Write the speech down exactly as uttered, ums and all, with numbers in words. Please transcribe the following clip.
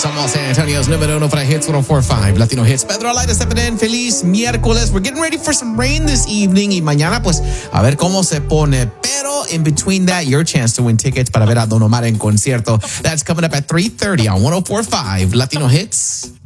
Somos San Antonio's número uno para Hits one oh four point five, Latino Hits. Pedro Alaida stepping in. Feliz miércoles. We're getting ready for some rain this evening. Y mañana, pues, a ver cómo se pone. Pero in between that, your chance to win tickets para ver a Don Omar en concierto. That's coming up at three thirty on one oh four point five, Latino Hits.